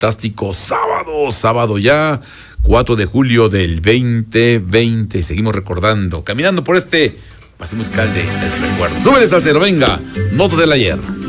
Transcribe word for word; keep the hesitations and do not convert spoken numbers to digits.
fantástico sábado, sábado ya, cuatro de julio del veinte veinte. Seguimos recordando, caminando por este pase musical de El Recuerdo. Súbele, salsero, venga, notas del ayer.